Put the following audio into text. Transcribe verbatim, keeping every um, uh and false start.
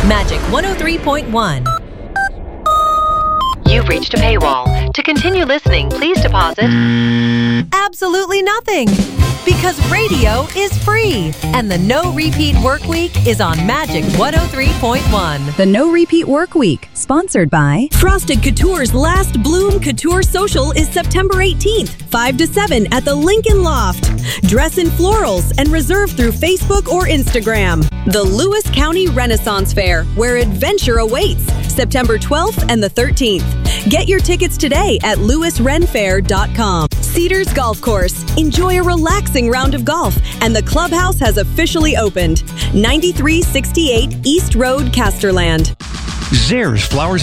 Magic one oh three point one. You've reached a paywall. To continue listening, please deposit Absolutely nothing. Because radio is free. And the No Repeat Work Week is on Magic one oh three point one. The No Repeat Work Week, sponsored by Frosted Couture's Last Bloom Couture Social is September eighteenth, five to seven at the Lincoln Loft. Dress in florals and reserve through Facebook or Instagram. The Lewis County Renaissance Fair, where adventure awaits, September twelfth and the thirteenth. Get your tickets today at lewis ren fair dot com. Cedars Golf Course. Enjoy a relaxing round of golf, and the clubhouse has officially opened. ninety-three sixty-eight East Road, Casterland. Zehrs Flowers